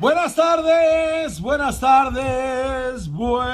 Buenas tardes, buenas tardes,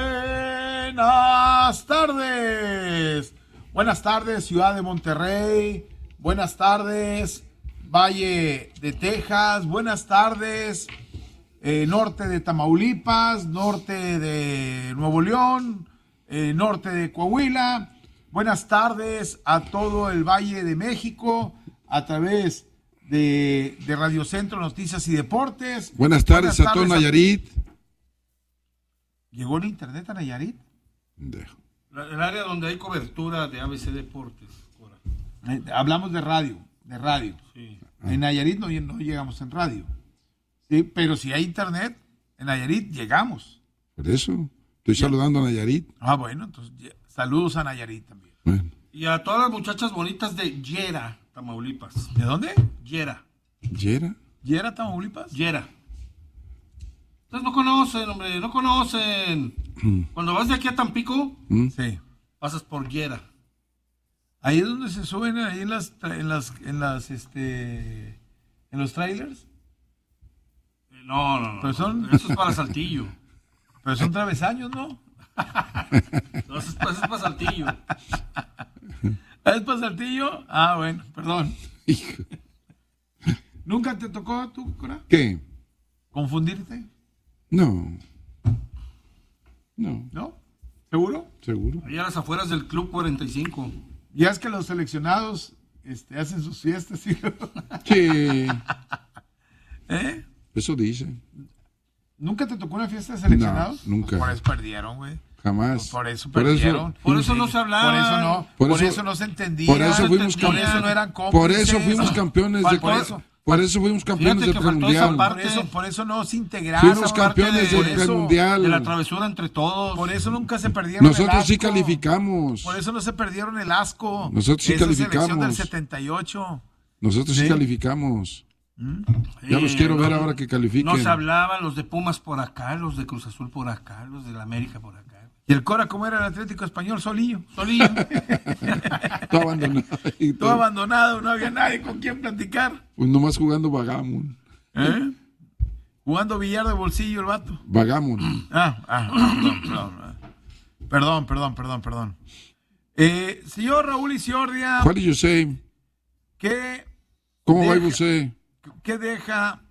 buenas tardes. Buenas tardes, Ciudad de Monterrey. Buenas tardes, Valle de Texas. Buenas tardes, norte de Tamaulipas, norte de Nuevo León, norte de Coahuila. Buenas tardes a todo el Valle de México a través de Radio Centro Noticias y Deportes. Buenas tardes a todo Nayarit. ¿Llegó el internet a Nayarit? El área donde hay cobertura de ABC Deportes. Hablamos de radio. Sí. En Nayarit no llegamos en radio. Sí, pero si hay internet, en Nayarit llegamos. Por eso, estoy saludando a Nayarit. Bueno, entonces saludos a Nayarit también. Bueno. Y a todas las muchachas bonitas de Yera, Tamaulipas. ¿De dónde? Yera. ¿Yera? ¿Yera, Tamaulipas? Yera. Ustedes no conocen, hombre, no conocen. Cuando vas de aquí a Tampico, Sí. pasas por Yera. Ahí es donde se suben, ahí en los trailers. No. Pero son- Eso es para Saltillo. Pero son travesaños, ¿no? No, eso es para Saltillo. ¿Es para Saltillo? Bueno, perdón. Hijo. ¿Nunca te tocó tú, Cora, ¿Qué? confundirte? No, ¿No? ¿Seguro? seguro. Allá a las afueras del Club 45. Ya es que los seleccionados hacen sus fiestas, ¿sí? Sí, ¿Eh? eso dice. ¿Nunca te tocó una fiesta de seleccionados? No, nunca. Por eso perdieron, güey. Jamás. Por eso perdieron. Por eso no se hablaba. Por eso no se entendía. Por eso fuimos Por eso no eran cómplices. Por eso fuimos campeones de Por eso. fuimos campeones Fíjate del que faltó esa premundial. parte. Por eso no se integraron. Fuimos Aparte campeones por del eso- premundial. De la travesura entre todos. Por eso nunca se perdieron el Nosotros sí asco. calificamos. Por eso no se perdieron el asco. Nosotros sí Esa calificamos. selección del 78. Nosotros sí ¿Sí? calificamos. Ya los quiero ver ahora que califiquen. Nos hablaban los de Pumas por acá, los de Cruz Azul por acá, los de la América por acá. ¿Y el Cora cómo era el Atlético Español? Solillo. Todo abandonado. y Todo abandonado, no había nadie con quien platicar. Pues nomás jugando Vagamon. Jugando billar de bolsillo el vato. Vagamon. Perdón. Señor Raúl Isiordia, What did you say? ¿Cómo va usted? ¿qué deja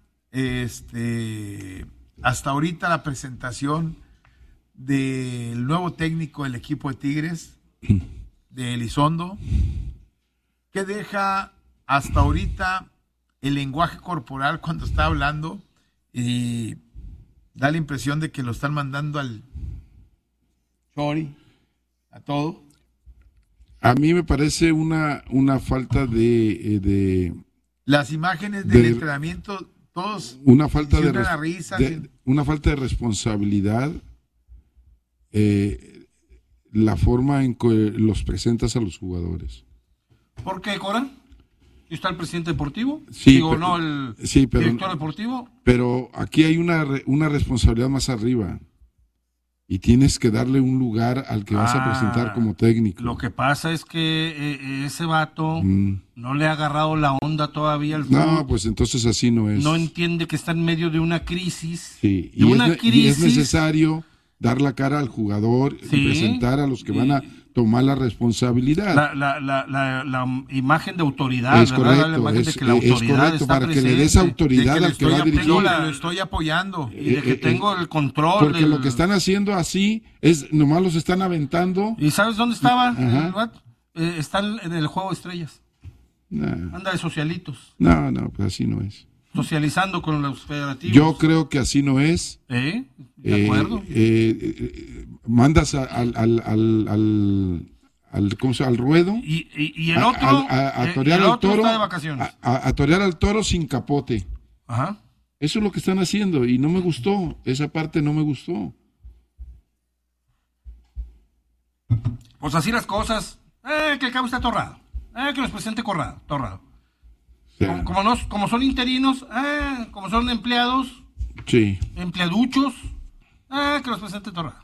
hasta ahorita la presentación del nuevo técnico del equipo de Tigres, de Elizondo? ¿Qué deja hasta ahorita el lenguaje corporal cuando está hablando? Y da la impresión de que lo están mandando al chori, a todo. A mí me parece una falta de Las imágenes del De- entrenamiento, todos una falta siempre la risa. una falta de responsabilidad, la forma en que los presentas a los jugadores. ¿Por qué, Cora? ¿Está el presidente deportivo? Sí, Digo, pero- no el sí, pero- director deportivo. Pero aquí hay una responsabilidad más arriba y tienes que darle un lugar al que vas a presentar como técnico. Lo que pasa es que ese vato Mm. no le ha agarrado la onda todavía al fútbol. No, pues entonces así no es. No entiende que está en medio de una crisis. Sí, De una y es crisis. necesario dar la cara al jugador Sí, y presentar a los que van a tomar la responsabilidad. La imagen de autoridad, Es ¿verdad? correcto, La imagen de que la es autoridad correcto, está para que le presente. des autoridad De que al que va a dirigir. lo estoy apoyando. Y de que tengo el control. Porque lo que están haciendo así es, nomás los están aventando. ¿Y sabes dónde estaba? Ajá. El vato? Está en el juego de estrellas. No, Anda de socialitos. pues así no es. Socializando con los federativos. Yo creo que así no es. De acuerdo. Mandas ¿cómo se llama? Al ruedo. Y el otro, a torear el al otro toro. está de vacaciones. A torear al toro sin capote. Ajá. Eso es lo que están haciendo y no me gustó. Esa parte no me gustó. Pues así las cosas. Que el cabo está atorrado. Que los presente torrado. O sea, Como son interinos, como son empleados, sí. empleaduchos, que los presente torrado.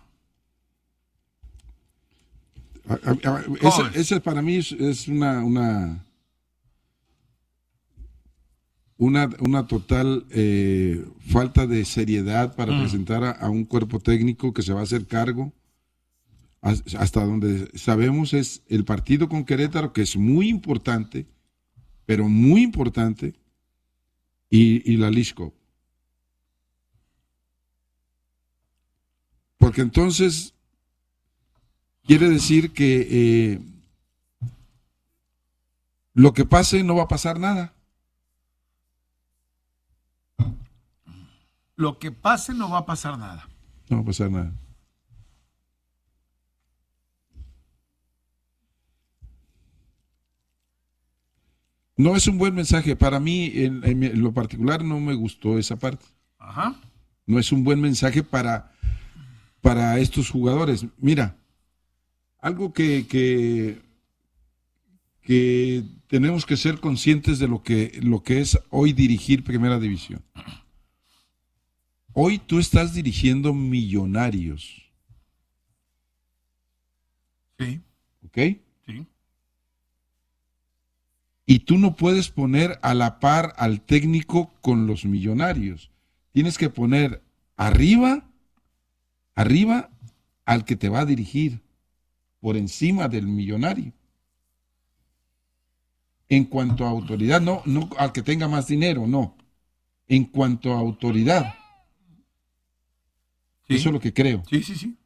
Ese para mí es una una total falta de seriedad para presentar a un cuerpo técnico que se va a hacer cargo. Hasta donde sabemos es el partido con Querétaro, que es muy importante, pero muy importante, y la League Cup. Porque entonces quiere decir que lo que pase no va a pasar nada. Lo que pase no va a pasar nada. No va a pasar nada. No es un buen mensaje. Para mí, en lo particular, no me gustó esa parte. Ajá. No es un buen mensaje para estos jugadores. Mira, algo que tenemos que ser conscientes de lo que es hoy dirigir Primera División. Hoy tú estás dirigiendo Millonarios. Sí. ¿Ok? Sí. Y tú no puedes poner a la par al técnico con los Millonarios. Tienes que poner arriba al que te va a dirigir, por encima del millonario. En cuanto a autoridad, no al que tenga más dinero, no. En cuanto a autoridad. Sí. Eso es lo que creo. Sí.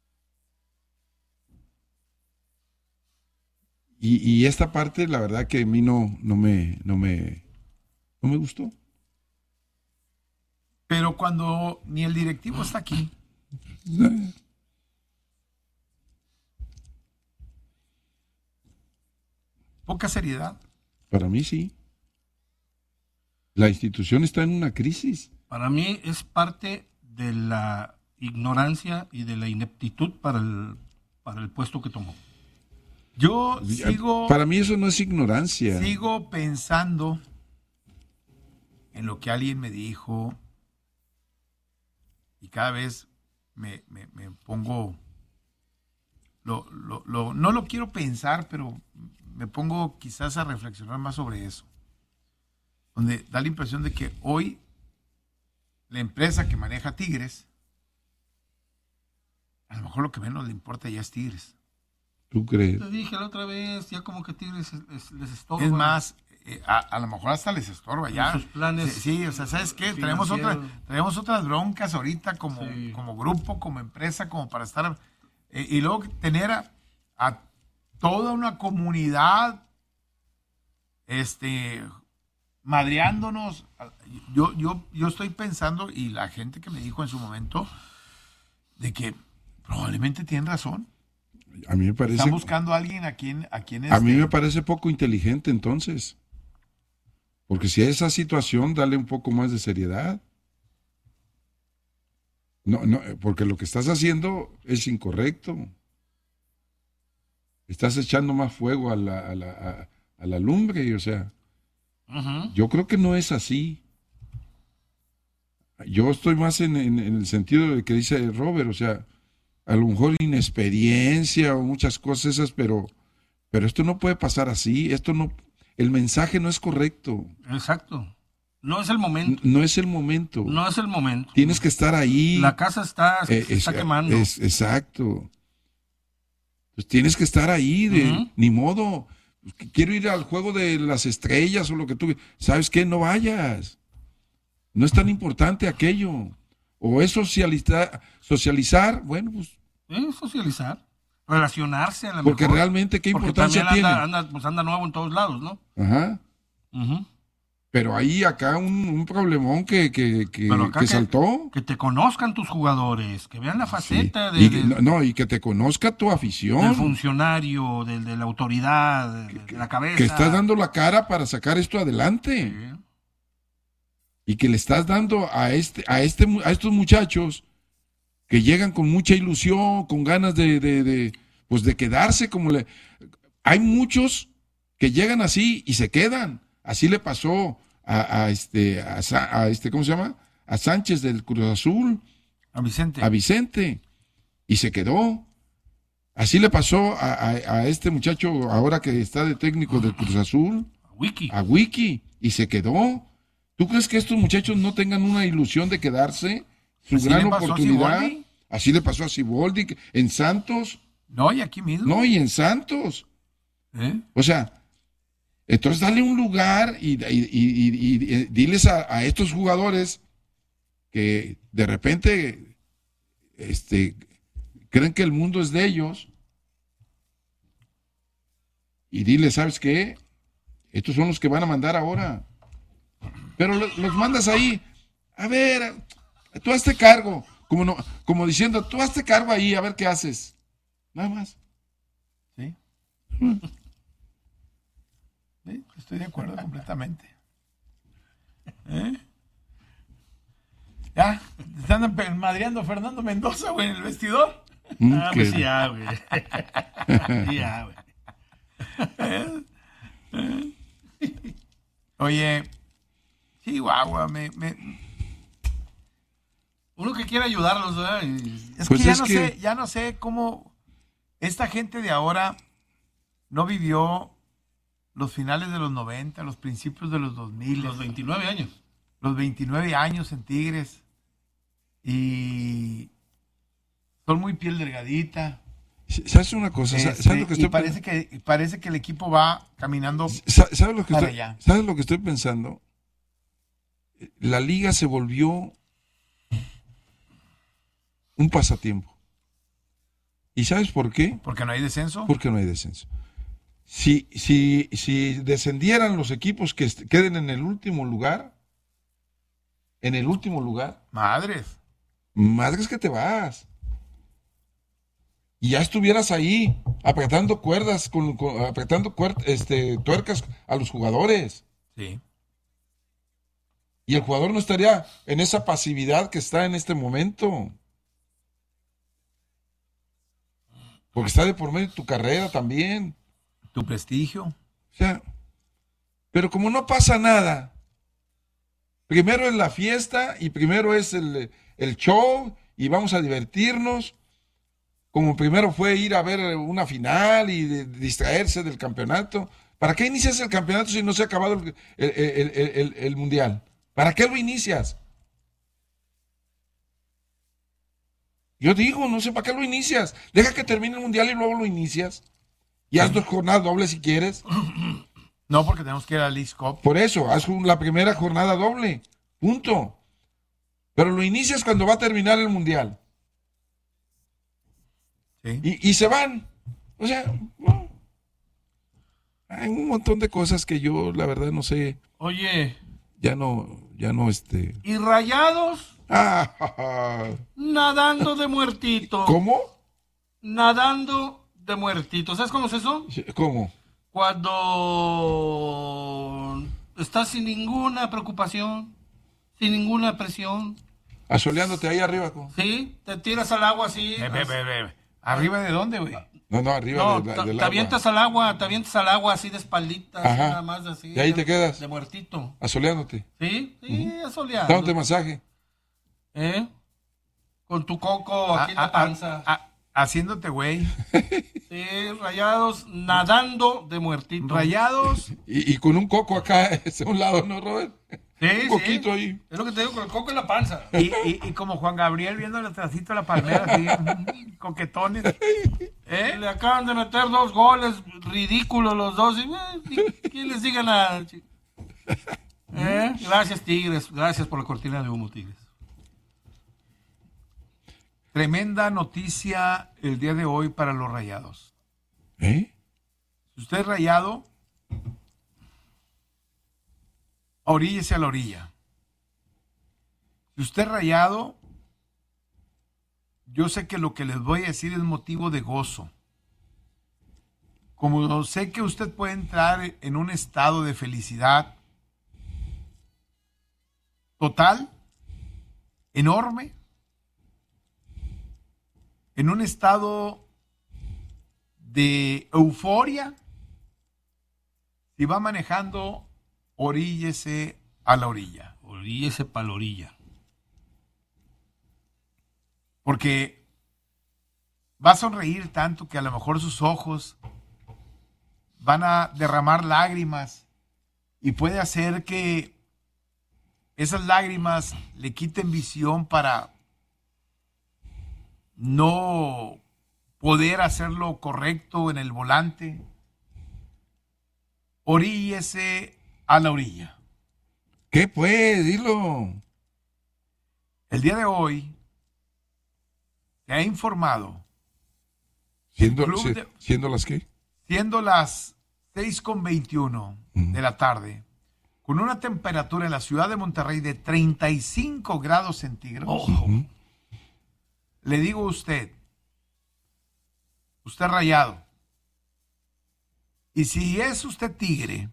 Y esta parte, la verdad que a mí no me gustó. Pero cuando ni el directivo está aquí, poca seriedad. Para mí sí. La institución está en una crisis. Para mí es parte de la ignorancia y de la ineptitud para el puesto que tomó. Yo sigo... Para mí eso no es ignorancia. Sigo pensando en lo que alguien me dijo y cada vez me pongo... no lo quiero pensar, pero me pongo quizás a reflexionar más sobre eso. Donde da la impresión de que hoy la empresa que maneja Tigres, a lo mejor lo que menos le importa ya es Tigres. ¿Tú crees? Te dije la otra vez, ya como que Tigres les estorba. Es más, a lo mejor hasta les estorba ya. Sus planes. Sí, o sea, ¿sabes qué? Traemos otras broncas ahorita como grupo, como empresa, como para estar... y luego tener a toda una comunidad madreándonos. Yo estoy pensando, y la gente que me dijo en su momento, de que probablemente tienen razón. A mí me parece... Están buscando a alguien a quien A mí me parece poco inteligente entonces. Porque si hay esa situación, dale un poco más de seriedad. No, porque lo que estás haciendo es incorrecto. Estás echando más fuego a la lumbre, o sea. Uh-huh. Yo creo que no es así. Yo estoy más en el sentido de que dice Robert, o sea, a lo mejor inexperiencia o muchas cosas esas, pero esto no puede pasar así. El mensaje no es correcto. Exacto. No es el momento. No es el momento. No es el momento. Tienes que estar ahí. La casa está quemando. Exacto. Pues tienes que estar ahí, Uh-huh. Ni modo. Quiero ir al juego de las estrellas o lo que tú... ¿Sabes qué? No vayas. No es tan importante aquello. O es socializar, bueno, pues... socializar. Relacionarse a la porque mejor. Realmente, ¿qué porque importancia tiene? Anda nuevo en todos lados, ¿no? Ajá. Uh-huh. Pero ahí acá un problemón que saltó. Que te conozcan tus jugadores, que vean la faceta sí. Y que te conozca tu afición. Del funcionario, de la autoridad, de la cabeza. Que estás dando la cara para sacar esto adelante. Sí. Y que le estás dando a estos muchachos que llegan con mucha ilusión, con ganas de quedarse hay muchos que llegan así y se quedan. Así le pasó a ¿cómo se llama? A Sánchez del Cruz Azul. A Vicente. Y se quedó. Así le pasó a este muchacho ahora que está de técnico del Cruz Azul. A Wiki. A Wiki. Y se quedó. ¿Tú crees que estos muchachos no tengan una ilusión de quedarse? Su Así gran le pasó a oportunidad. Siboldi. Así le pasó a Siboldi en Santos. No, y aquí mismo. No, y en Santos. ¿Eh? O sea, entonces dale un lugar y diles a estos jugadores que de repente creen que el mundo es de ellos. Y diles, ¿sabes qué? Estos son los que van a mandar ahora. Pero los mandas ahí. A ver, tú hazte cargo. Como diciendo, tú hazte cargo ahí, a ver qué haces. Nada más. Sí. Sí, estoy de acuerdo completamente. ¿Eh? Ya, están madreando a Fernando Mendoza, güey, en el vestidor. Pues sí, ya, güey. Sí, ya, güey. Oye, Chihuahua, Uno que quiere ayudarlos, ¿verdad? es Pues que es que- ya no sé cómo esta gente de ahora no vivió los finales de los 90, los principios de los 2000, Los 29 años. los 29 años en Tigres, y son muy piel delgadita. ¿Sabes una cosa? ¿Sabes lo que y estoy parece que el equipo va caminando ¿Sabes lo que para estoy, allá. ¿sabes lo que estoy pensando? La liga se volvió un pasatiempo. ¿Y sabes por qué? porque no hay descenso. Porque no hay descenso. Si descendieran los equipos que queden en el último lugar, Madres. madres que te vas. Y ya estuvieras ahí apretando cuerdas, tuercas a los jugadores. Sí. Y el jugador no estaría en esa pasividad que está en este momento. Porque está de por medio de tu carrera también. Tu prestigio. O sea, pero como no pasa nada, primero es la fiesta y primero es el show y vamos a divertirnos. Como primero fue ir a ver una final y distraerse del campeonato. ¿Para qué inicias el campeonato si no se ha acabado el mundial? ¿Para qué lo inicias? Yo digo, no sé para qué lo inicias. Deja que termine el mundial y luego lo inicias. Y haz 2 jornadas dobles si quieres. No, porque tenemos que ir a Leagues Cup. Por eso, haz la primera jornada doble. Punto. Pero lo inicias cuando va a terminar el mundial. Sí. Y se van. O sea, no. Hay un montón de cosas que yo, la verdad, no sé. Oye, Ya no. ¿y Rayados? Nadando de muertito. ¿Cómo? Nadando de muertito. ¿Sabes cómo es eso? ¿Cómo? Cuando estás sin ninguna preocupación, sin ninguna presión, Asoleándote ahí arriba. ¿sí? Te tiras al agua así. ¿Arriba de dónde, güey? No, arriba No, del te agua. avientas al agua así de espalditas, Ajá. nada más así. Y ahí te quedas. De muertito. Asoleándote. ¿Sí? Sí, asoleado. Dándote masaje. ¿Eh? Con tu coco aquí en la panza. Haciéndote, güey. Sí, Rayados nadando de muertito. Rayados. Y con un coco acá, a un lado, ¿no, Robert? Sí, Un coquito ahí. Es lo que te digo, con el coco en la panza. Y como Juan Gabriel viendo el tracito de la palmera, así, coquetones. ¿Eh? Le acaban de meter 2 goles ridículos los dos. ¿Quién les diga nada? Gracias, Tigres. Gracias por la cortina de humo, Tigres. Tremenda noticia el día de hoy para los Rayados. ¿Eh? Si usted es rayado, oríllese a la orilla. Si usted es rayado, yo sé que lo que les voy a decir es motivo de gozo. Como sé que usted puede entrar en un estado de felicidad total, enorme, en un estado de euforia, si va manejando, oríllese a la orilla. Oríllese para la orilla. Porque va a sonreír tanto que a lo mejor sus ojos van a derramar lágrimas y puede hacer que esas lágrimas le quiten visión para no poder hacer lo correcto en el volante, oríllese a la orilla. ¿Qué pues? Dilo. El día de hoy se ha informado, ¿Siendo las qué? siendo las 6:21 de la tarde, con una temperatura en la ciudad de Monterrey de 35 grados centígrados, le digo a usted Rayado, y si es usted Tigre,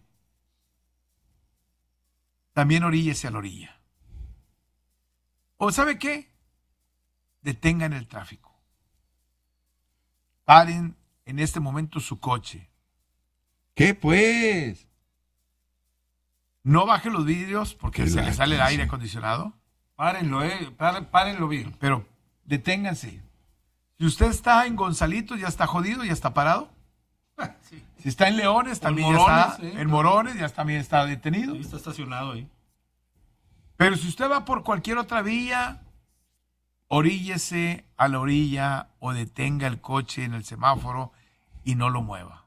también oríllese a la orilla. ¿O sabe qué? Detengan el tráfico. Paren en este momento su coche. ¿Qué pues? No baje los vidrios porque Qué se le sale el lástima. aire acondicionado, Párenlo, párenlo bien. pero deténganse. Si usted está en Gonzalitos, ya está jodido, ya está parado. Sí. Si está en Leones, también Morones, ya está. ¿eh? En Morones, ya también está detenido. Ahí está estacionado ahí. Pero si usted va por cualquier otra vía, oríllese a la orilla o detenga el coche en el semáforo y no lo mueva.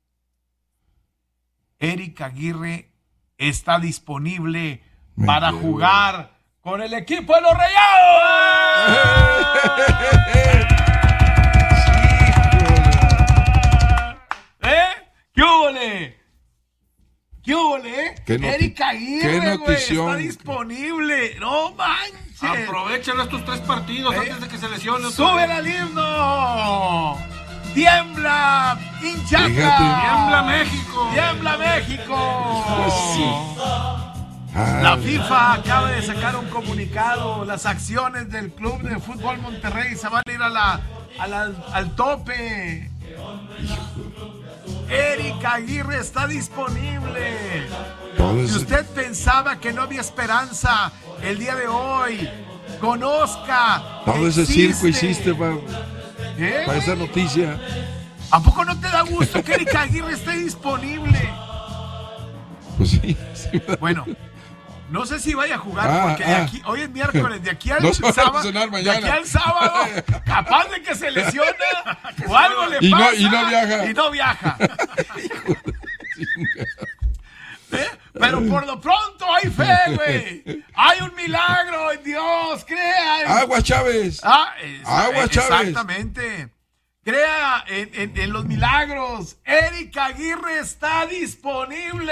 Eric Aguirre está disponible Me para llevo. jugar con el equipo de los Rayados. ¿Qué húbole? ¿Qué húbole? Qué noti- Eric qué Aguirre, güey, notición. está disponible. No manches. Aprovechen estos 3 partidos antes de que se lesione. ¡Sube el himno! ¡Tiembla, hinchaca! Fíjate. ¡Tiembla México! ¡Tiembla México! Ah, La FIFA acaba de sacar un comunicado. Las acciones del Club de Fútbol Monterrey se van a ir al tope. Eric Aguirre está disponible. todo Si ese- usted pensaba que no había esperanza el día de hoy, conozca. todo ese existe. circo hiciste para ¿Eh? esa noticia. ¿A poco no te da gusto que Eric Aguirre esté disponible? Pues sí. Sí, Bueno, no sé si vaya a jugar porque de aquí, hoy es miércoles, de aquí al No se va a sábado, lesionar de mañana. aquí al sábado, capaz de que se lesiona o algo le Y no- pasa y no viaja. y no viaja. ¿Eh? Pero por lo pronto hay fe, güey. Hay un milagro en Dios, crea. Agua Chávez. Agua Chávez. Exactamente. Crea en los milagros. Eric Aguirre está disponible.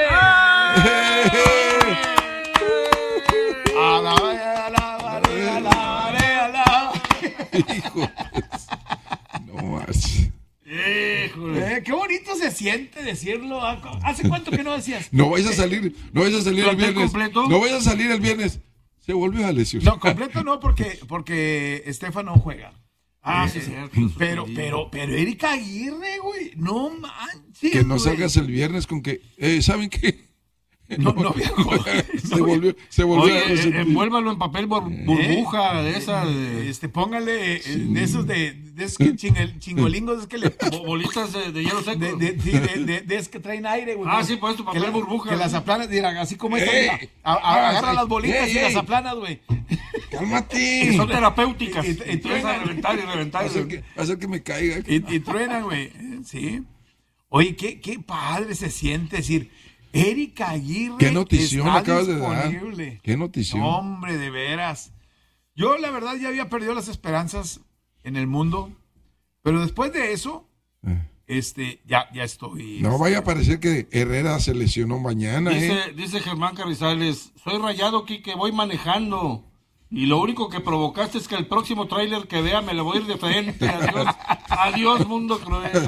Hijo. No más. Qué bonito se siente decirlo. ¿Hace cuánto que no decías? No vayas a salir el ¿Plantel viernes. completo? No vayas a salir el viernes. Se volvió a lesionar. No, completo no, porque Estefan no juega. Sí, cierto. Pero Eric Aguirre, güey, no manches. Que no güey. salgas el viernes con que, ¿saben qué? No viajó. Se volvió a Oye, resentir. envuélvalo en papel burbuja de esa. Póngale de esos que chingolingos, es que le Bolitas de hielo seco. de es que traen aire, güey. Sí, por eso, papel burbuja. Que las aplanas, mira, así como esta, ¡Ey! mira, agarra ¡Ey! las bolitas y ¡Ey! las aplanas, güey. ¡Cálmate! Son terapéuticas. Y Empiezan a reventar y reventar. Va a ser que me caiga. Y truenan, güey. Sí. Oye, qué padre se siente decir, Eric Aguirre ¿Qué notición está acabas de dar? disponible. ¿Qué notición? Hombre, de veras. Yo, la verdad, ya había perdido las esperanzas en el mundo. Pero después de eso, ya estoy. No vaya a parecer que Herrera se lesionó mañana, Dice Germán Carrizales, soy Rayado, Quique, voy manejando. Y lo único que provocaste es que el próximo tráiler que vea me lo voy a ir de frente. Adiós, mundo cruel.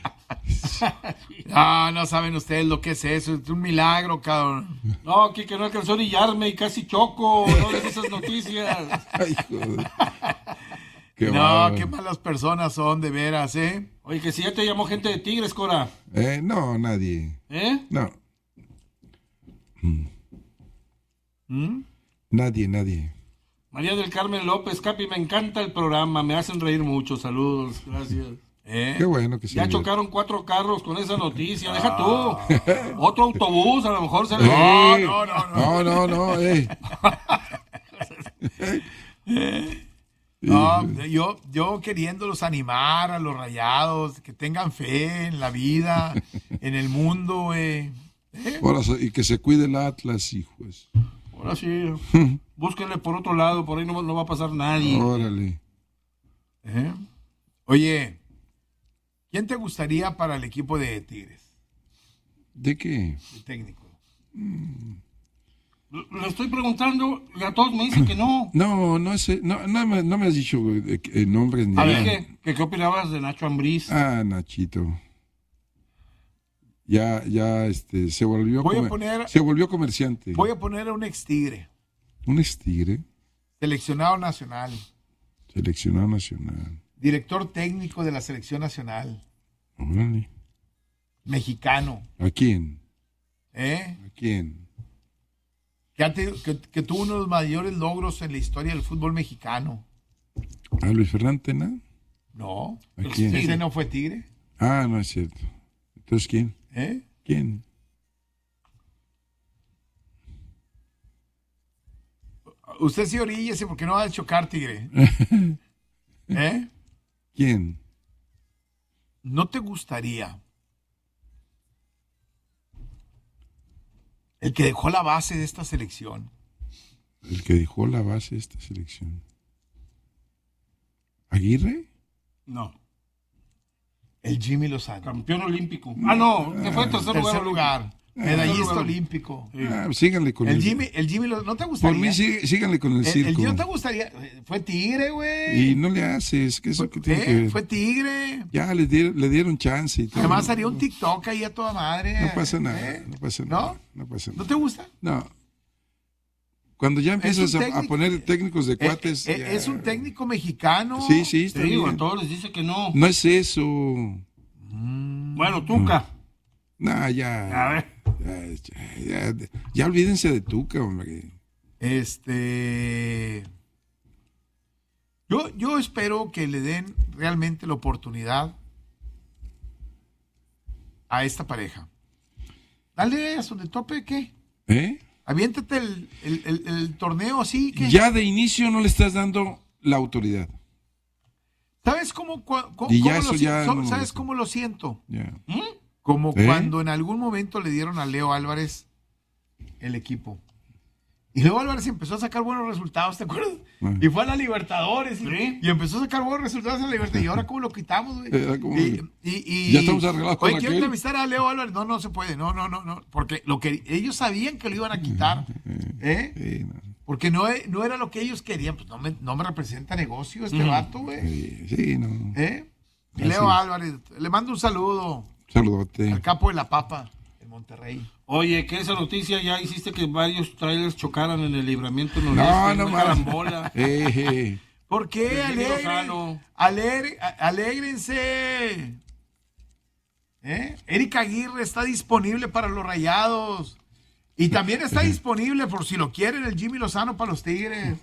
No saben ustedes lo que es eso. Es un milagro, cabrón. No, Quique, no alcanzó a orillarme y casi choco. No de esas noticias. Ay, joder. Qué No, bárbaro. qué malas personas son, de veras, ¿eh? Oye, que si ya te llamó gente de Tigres, Cora. No, nadie. ¿Eh? No. ¿Mm? Nadie. María del Carmen López, Capi, me encanta el programa, me hacen reír mucho. Saludos, gracias. Qué bueno que se Ya divierte. chocaron 4 carros con esa noticia. Deja tú. Otro autobús, a lo mejor se le... No. No, yo queriéndolos animar a los Rayados, que tengan fe en la vida, en el mundo, güey. Ahora, y que se cuide el Atlas, hijos. Ahora sí. Búsquenle por otro lado, por ahí no va a pasar nadie. Órale. Oye, ¿quién te gustaría para el equipo de Tigres? ¿De qué? El técnico. Le estoy preguntando y a todos me dicen que no. No me has dicho nombres ni A nada. ver, ¿qué opinabas de Nacho Ambriz? Ah, Nachito. Ya, se volvió comerciante. Voy a poner a un ex Tigre, Un ex-tigre, seleccionado nacional, seleccionado nacional. director técnico de la selección nacional, Órale. mexicano, ¿A quién? ¿eh? ¿A quién? Que tuvo uno de los mayores logros en la historia del fútbol mexicano. ¿A Luis Fernando Tena? No, ¿A quién? ese no fue Tigre. Ah, no es cierto. Entonces, ¿quién? ¿Quién? Usted sí oríllese porque no va a chocar, Tigre. ¿Quién? ¿No te gustaría el que dejó la base de esta selección? El que dejó la base de esta selección. ¿Aguirre? No. El Jimmy Lozano. Campeón olímpico. Ah, no, que fue tercer lugar. Medallista olímpico. Síganle con El Jimmy ¿no te gustaría? Por mí, síganle con el circo. ¿No te gustaría? Fue Tigre, güey. Y no le haces, que eso que tiene que ver. Fue Tigre. Ya le dieron chance y todo. Además haría un TikTok ahí a toda madre. No pasa nada, no pasa nada. ¿No? No pasa nada. ¿No te gusta? No. Cuando ya empiezas un a técnico. poner técnicos de cuates. ya. Es un técnico mexicano. Sí, está Te digo, bien. a todos les dice que no. No es eso. Bueno, Tuca. No, A ya. ver. Ya olvídense de Tuca, hombre. Yo espero que le den realmente la oportunidad a esta pareja. Dale a donde tope, ¿qué? Aviéntate el torneo así, ¿qué? Ya de inicio no le estás dando la autoridad. ¿Sabes cómo Y ya lo eso siento? ya no me ¿Sabes gusta. cómo lo siento? Ya. Como cuando en algún momento le dieron a Leo Álvarez el equipo. Y Leo Álvarez empezó a sacar buenos resultados, ¿te acuerdas? Y fue a la Libertadores y empezó a sacar buenos resultados en la Libertadores. ¿Y ahora cómo lo quitamos, güey? Ya estamos arreglados con Oye, quiero aquel. entrevistar a Leo Álvarez. No se puede. No. Porque ellos sabían que lo iban a quitar. Sí, no. Porque no era lo que ellos querían. Pues no me representa negocio este vato, güey. Sí, no. Y Leo Álvarez, le mando un saludo Saludote. al capo de la papa en Monterrey. Oye, que esa noticia ya hiciste que varios trailers chocaran en el libramiento No, noreste. no Una más. carambola. ¿Por qué? El Jimmy Lozano. Alégrense. Eric Aguirre está disponible para los Rayados. Y también está disponible, por si lo quieren, el Jimmy Lozano para los Tigres.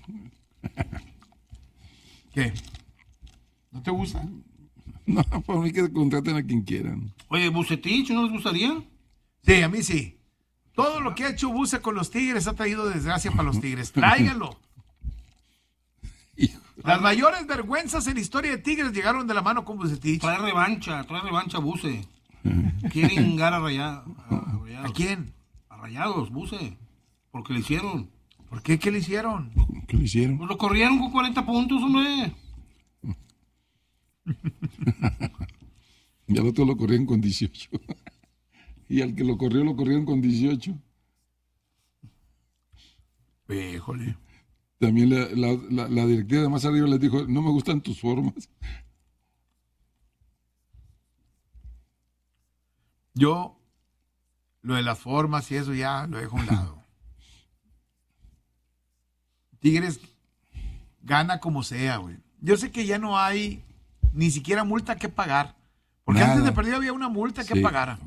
¿Qué? ¿No te gusta? No, por mí que contraten a quien quieran. Oye, Bucetich, ¿no les gustaría? Sí, a mí sí. Todo lo que ha hecho Buce con los Tigres ha traído desgracia para los Tigres. Tráiganlo. Hijo. Las mayores vergüenzas en la historia de Tigres llegaron de la mano con Bucetich. Trae revancha Buce. Quieren gar a Rayados. ¿A quién? A Rayados, Buce. Porque le hicieron. ¿Por qué? ¿Qué le hicieron? ¿Qué le hicieron? Pues lo corrieron con 40 puntos, hombre. Y al otro lo corrieron con 18. Y al que lo corrieron con 18. Híjole. También la directiva de más arriba les dijo, no me gustan tus formas. Yo, lo de las formas y eso ya lo dejo a un lado. Tigres gana como sea, güey. Yo sé que ya no hay ni siquiera multa que pagar. Porque Nada. antes de perdido había una multa que Sí. pagara.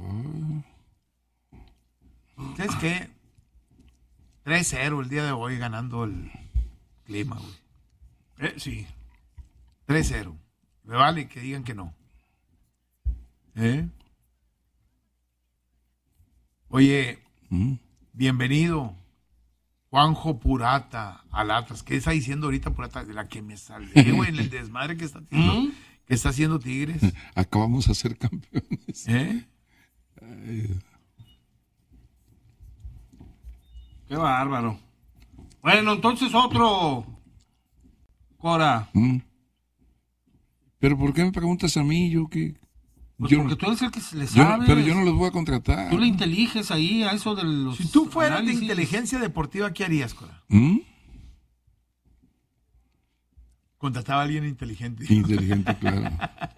¿Sabes qué? 3-0 el día de hoy ganando el clima, güey. Sí. 3-0. Me vale que digan que no. Oye, bienvenido, Juanjo Purata, al Atlas. ¿Qué está diciendo ahorita Purata? De la que me salvé, güey, en el desmadre que está haciendo, que está haciendo Tigres. Acabamos de ser campeones. Qué bárbaro. Bueno, entonces otro, Cora. ¿Pero por qué me preguntas a mí? Yo que... Pues porque tú eres el que le sabes. Pero yo no los voy a contratar. Tú le inteliges ahí a eso de los Si tú fueras análisis. de inteligencia deportiva, ¿qué harías, Cora? Contrataba a alguien inteligente. Inteligente, claro.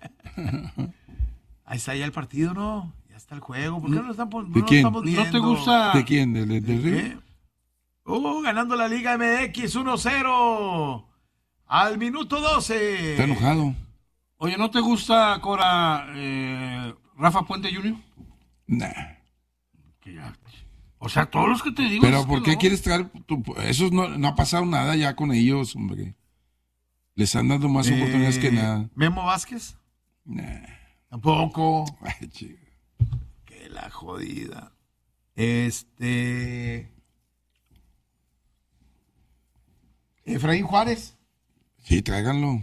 Ahí está ya el partido, ¿no? Ya está el juego. ¿Por qué no lo estamos, ¿De quién? estamos viendo? ¿No te gusta? ¿De quién? ¿De Río? Ganando la Liga MX 1-0 al minuto 12. Está enojado. Oye, ¿no te gusta, Cora, Rafa Puente Jr.? Nah. O sea, todos los que te digo. Pero es ¿por que qué no. quieres traer? Eso no ha pasado nada ya con ellos, hombre. Les han dado más oportunidades que nada. ¿Memo Vázquez? Nah. Tampoco. Ay, chico. Que la jodida. Efraín Juárez. Sí, tráiganlo.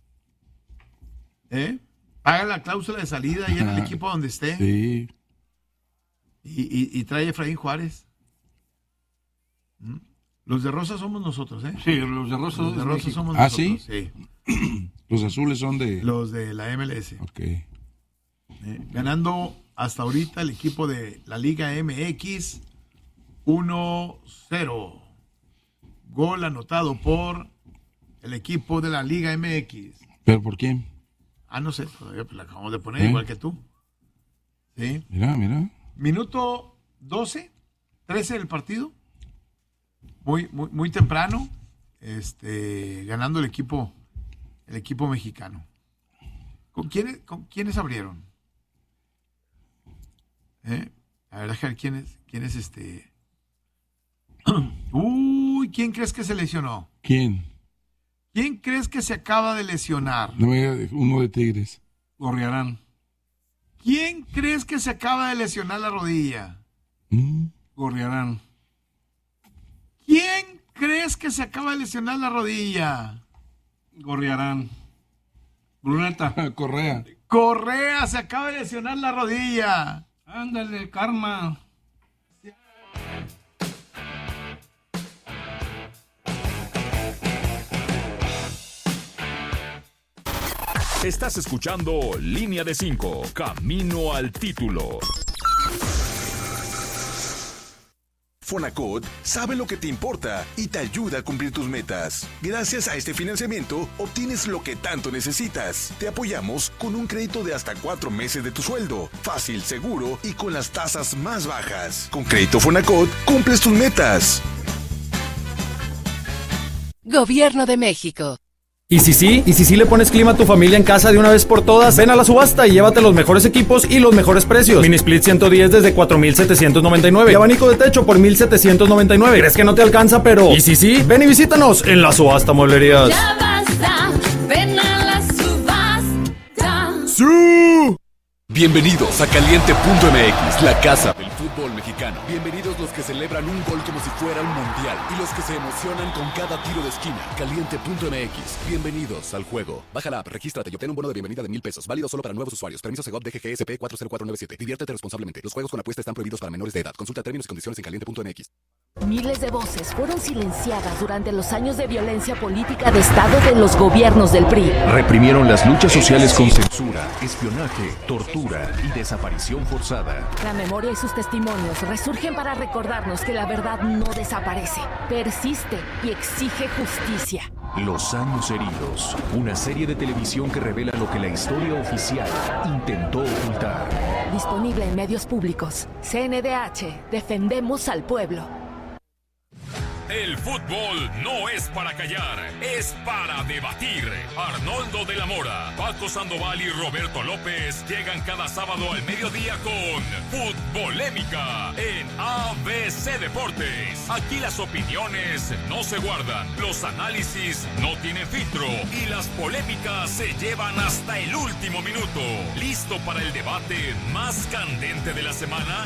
Paga la cláusula de salida y en el equipo donde esté. Sí. Y trae a Efraín Juárez. Los de Rosa somos nosotros, ¿eh? Sí, los de Rosa, Los de Rosa somos ¿Ah, nosotros. sí? Sí. Los azules son de... Los de la MLS. Ok. Ganando hasta ahorita el equipo de la Liga MX 1-0. Gol anotado por el equipo de la Liga MX. ¿Pero por quién? No sé, todavía la acabamos de poner igual que tú. Sí. Mira. Minuto 12, 13 del partido. Muy temprano. Ganando el equipo mexicano. ¿Con quiénes abrieron? A ver, déjame ver quién es Uy, ¿quién crees que se lesionó? ¿Quién? ¿Quién crees que se acaba de lesionar? No me diga uno de Tigres. Gorriarán. ¿Quién crees que se acaba de lesionar la rodilla? Gorriarán. ¿Quién crees que se acaba de lesionar la rodilla? Gorriarán. Bruneta. Correa. Correa se acaba de lesionar la rodilla. Ándale, Karma. Estás escuchando Línea de 5, Camino al Título. Fonacot sabe lo que te importa y te ayuda a cumplir tus metas. Gracias a este financiamiento, obtienes lo que tanto necesitas. Te apoyamos con un crédito de hasta 4 meses de tu sueldo. Fácil, seguro y con las tasas más bajas. Con Crédito Fonacot, cumples tus metas. Gobierno de México. ¿Y si sí le pones clima a tu familia en casa de una vez por todas? Ven a la subasta y llévate los mejores equipos y los mejores precios. Mini Split 110 desde 4,799 y abanico de techo por 1,799. ¿Crees que no te alcanza? Pero ¿y si sí? Ven y visítanos en la subasta Mueblerías. Ya basta, ven a la subasta. ¡Sí! Bienvenidos a Caliente.mx, la casa del fútbol mexicano. Bienvenidos los que celebran un gol como si fuera un mundial y los que se emocionan con cada tiro de esquina. Caliente.mx, bienvenidos al juego. Baja la app, regístrate y obtén un bono de bienvenida de $1,000. Válido solo para nuevos usuarios. Permiso Segov DGGSP 40497. Diviértete responsablemente. Los juegos con apuesta están prohibidos para menores de edad. Consulta términos y condiciones en Caliente.mx. Miles de voces fueron silenciadas durante los años de violencia política de Estado de los gobiernos del PRI. Reprimieron las luchas sociales con censura, espionaje, tortura y desaparición forzada. La memoria y sus testimonios resurgen para recordarnos que la verdad no desaparece, persiste y exige justicia. Los años heridos, una serie de televisión que revela lo que la historia oficial intentó ocultar. Disponible en medios públicos. CNDH, defendemos al pueblo. El fútbol no es para callar, es para debatir. Arnoldo de la Mora, Paco Sandoval y Roberto López llegan cada sábado al mediodía con Futbolémica en ABC Deportes. Aquí las opiniones no se guardan, los análisis no tienen filtro y las polémicas se llevan hasta el último minuto. ¿Listo para el debate más candente de la semana?